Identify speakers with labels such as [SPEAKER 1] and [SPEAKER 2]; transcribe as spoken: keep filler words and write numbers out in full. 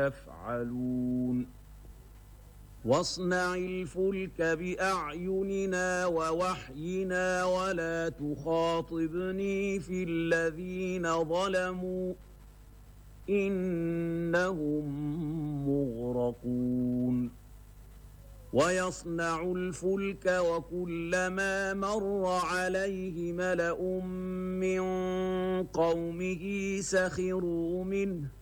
[SPEAKER 1] يفعلون واصنع الفلك بأعيننا ووحينا ولا تخاطبني في الذين ظلموا إنهم مغرقون ويصنع الفلك وكلما مر عليه ملأ من قومه سخروا منه